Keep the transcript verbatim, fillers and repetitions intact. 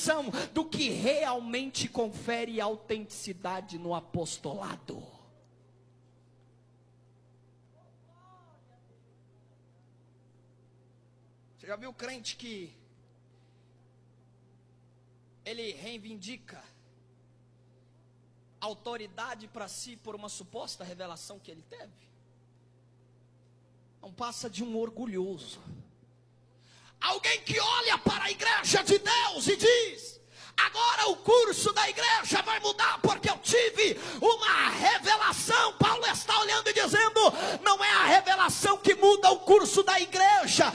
do que realmente confere autenticidade no apostolado. Você já viu o crente que ele reivindica autoridade para si por uma suposta revelação que ele teve? Não passa de um orgulhoso. Alguém que olha para a igreja de Deus e diz: agora o curso da igreja vai mudar porque eu tive uma revelação. Paulo está olhando e dizendo: não é a revelação que muda o curso da igreja,